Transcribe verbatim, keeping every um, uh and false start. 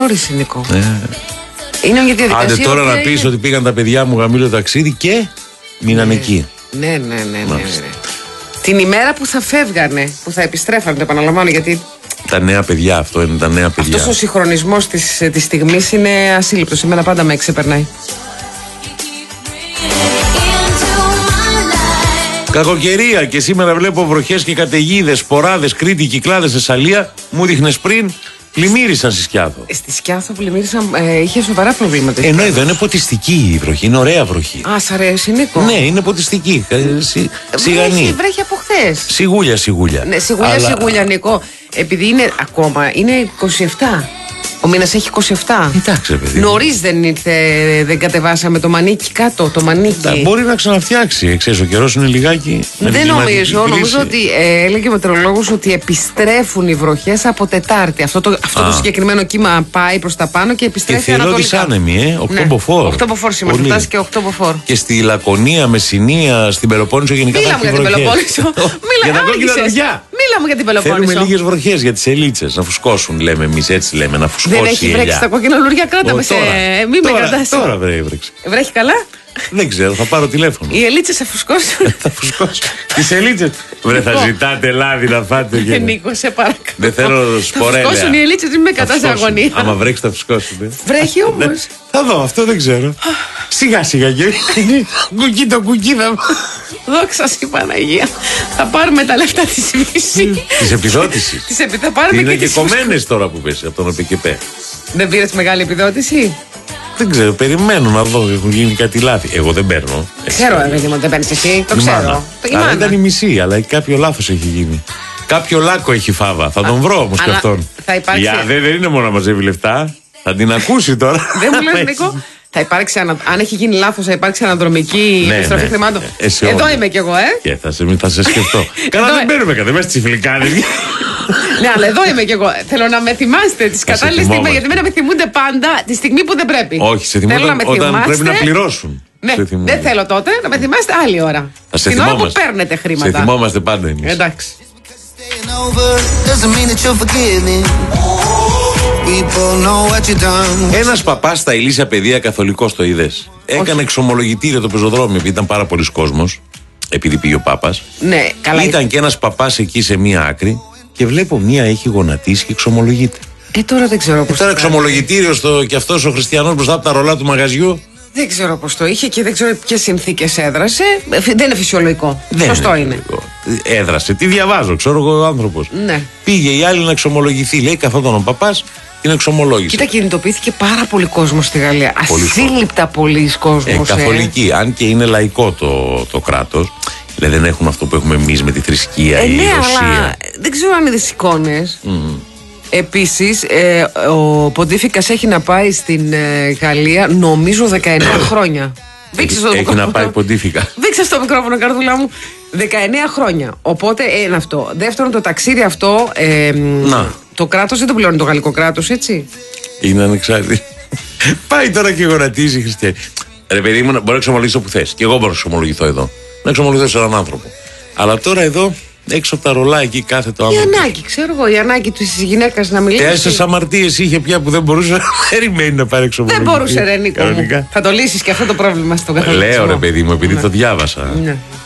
Ορίστε, Νικό. Ε. Είναι μια διαδικασία. Άντε τώρα να πεις είναι... ότι πήγαν τα παιδιά μου γαμήλο ταξίδι και μείναν ναι. εκεί. Ναι, ναι, ναι, ναι, ναι. Την ημέρα που θα φεύγανε, που θα επιστρέφανε, το επαναλαμβάνω γιατί. Τα νέα παιδιά, αυτό είναι τα νέα παιδιά. Αυτός ο συγχρονισμός της, της στιγμής είναι ασύλληπτος. Εμένα πάντα με ξεπερνάει. Κακοκαιρία και σήμερα βλέπω βροχές και καταιγίδες, σποράδες, Κρήτη, Κυκλάδες, Θεσσαλία. Μου δείχνες πριν, πλημμύρισαν στη Σκιάθο. Στη Σκιάθο πλημμύρισαν, ε, είχε σοβαρά προβλήματα. Ενώ εδώ είναι ποτιστική η βροχή, είναι ωραία βροχή. Α, σ' αρέσει, Νίκο. Ναι, είναι ποτιστική. Σι, σιγανή. Βρέχει, βρέχει από χθες. Σιγούλια, σιγούλια. Ναι, σιγούλια, Αλλά... σιγούλια, Νίκο. Επειδή είναι ακόμα, είναι είκοσι επτά. Ο μήνας έχει είκοσι επτά. Εντάξει, παιδί. Νωρίς δεν ήρθε, δεν κατεβάσαμε το μανίκι κάτω, το μανίκι. Τα, μπορεί να ξαναφτιάξει. Ξέρεις, ο καιρός είναι λιγάκι. Δεν νομίζω. Νομίζω ότι ε, έλεγε ο μετεωρολόγος ότι επιστρέφουν οι βροχές από Τετάρτη. Αυτό το, αυτό το συγκεκριμένο κύμα πάει προς τα πάνω και επιστρέφει ανατολικά. Και άνεμοι, ε. οκτώ ναι. μποφόρ. οκτώ μποφόρ σήμερα. Θα φτάσει και οκτώ μποφόρ. Και στη Λακωνία, Μεσσηνία, στην Πελοπόννησο γενικά. Μίλα μου για την Πελοπόννησο. Για τα κόκκινα δοχεία. Μίλα μου για την Πελοπόννησο. Θέλουμε λίγες βροχές για τις ελίτσες να φουσκώσουν, λέμε εμείς, έτσι λέμε, να φουσκώσει. Δεν έχει βρέξει τα κόκκινα λουριά, κράτα με σε. Μην με κρατάς. Τώρα βρέξει. Βρέχει καλά. Δεν ξέρω, θα πάρω τηλέφωνο. Οι ελίτσες θα φουσκώσουν. Θα φουσκώσουν. Τις ελίτσες. Βρε, θα ζητάτε λάδι να φάτε. Νίκο, σε παρακαλώ. Δεν θέλω σπορέλαια. Θα φουσκώσουν οι ελίτσες, μην με κρατάς αγωνία. Άμα βρέξει, θα φουσκώσουν. Βρέχει όμως. Θα δω, αυτό δεν ξέρω. Σιγά σιγά και. Κουκί το κουκί θα. Δόξα σου Παναγία. Θα πάρουμε τα λεφτά της Βύση. Της επιδότησης. Θα πάρουμε είναι και κομμένες τώρα που πέσει από τον ΟΠΕΚΕΠΕ. Δεν πήρες μεγάλη επιδότηση? Δεν ξέρω, περιμένω να δω. Έχουν γίνει κάτι λάθη. Εγώ δεν παίρνω. Ξέρω, παιδί μου, δεν παίρνεις εσύ. Το ξέρω. Αλλά ήταν η μισή, αλλά κάποιο λάθος έχει γίνει. Κάποιο λάκκο έχει φάβα. Θα τον βρω όμως κι αυτόν. Για δεν είναι μόνο να μαζεύει λεφτά. Θα την ακούσει τώρα. Δεν μου λες, Νίκο. Θα υπάρξει, ανα... αν έχει γίνει λάθος, θα υπάρξει αναδρομική ναι, επιστροφή ναι. χρημάτων. Ε, Εδώ είμαι κι εγώ, ε! Και θα σε, θα σε σκεφτώ. Καλά, δεν παίρνουμε κατά μέσα τσιφλικάδες. Ναι, αλλά εδώ είμαι κι εγώ. Θέλω να με θυμάστε τις κατάλληλες στιγμές. Γιατί δεν με θυμούνται πάντα τη στιγμή που δεν πρέπει. Όχι, σε θυμούνται όταν, όταν πρέπει να πληρώσουν. Ναι, δεν θέλω τότε να με θυμάστε άλλη ώρα. Την ώρα που παίρνετε χρήματα. Σε θυμόμαστε πάντα εμείς. Εντάξει. Ένας παπάς στα Ηλίσια Παιδεία, καθολικός, το είδες. Έκανε εξομολογητήριο το πεζοδρόμιο επειδή ήταν πάρα πολλοί κόσμος. Επειδή πήγε ο Πάπας. Ναι, καλά. Ήταν και ένας παπάς εκεί σε μία άκρη και βλέπω μία έχει γονατίσει και εξομολογείται. Ε, τώρα δεν ξέρω πώς. Ε, τώρα εξομολογητήριο στο, και αυτός ο χριστιανός μπροστά από τα ρολά του μαγαζιού. Δεν ξέρω πώς το είχε και δεν ξέρω ποιες συνθήκες έδρασε. Δεν είναι φυσιολογικό. Δεν Σωστό είναι. είναι. Έδρασε. Τι διαβάζω, ξέρω εγώ ο άνθρωπος. Ναι. Πήγε η άλλη να εξομολογηθεί. Λέει καθόταν ο παπάς. Την εξομολόγηση. Κοίτα, κινητοποιήθηκε πάρα πολύ κόσμο στη Γαλλία. Ασύλληπτα πολλοί κόσμος. Ε, καθολική. Ε. Αν και είναι λαϊκό το, το κράτος. Δηλαδή δεν έχουν αυτό που έχουμε εμείς με τη θρησκεία ε, ή ναι, η Ρωσία. Αλλά δεν ξέρω αν είδε τις εικόνες. Mm. Επίσης, ε, ο Ποντίφικας έχει να πάει στην ε, Γαλλία νομίζω δεκαεννέα χρόνια. Έχει, έχει μικρόφωνο, να πάει Ποντίφικα. Δείξε στο μικρόφωνο, καρδούλα μου. δεκαεννέα χρόνια. Οπότε είναι αυτό. Δεύτερον, το ταξίδι αυτό. Ε, να. Το κράτος δεν το πληρώνει το γαλλικό κράτος, έτσι. Είναι ανεξάρτητο. Πάει τώρα και γονατίζει η χριστιανή. Ρε παιδί μου, μπορεί να εξομολογήσω όπου θες. Και εγώ μπορώ να εξομολογηθώ εδώ. Να εξομολογηθώ σε έναν άνθρωπο. Αλλά τώρα εδώ, έξω από τα ρολά, εκεί κάθεται ο άνθρωπος. Η ανάγκη, ξέρω εγώ, η ανάγκη τη γυναίκα να μιλήσει. Τέσσερις αμαρτίες είχε πια που δεν μπορούσε να περιμένει να πάρει εξομολογητή. Δεν μπορούσε, ρε Νίκο. Θα το λύσεις και αυτό το πρόβλημα στον καθολικό. Λέω, ρε παιδί μου, επειδή ναι. το διάβασα. Ναι.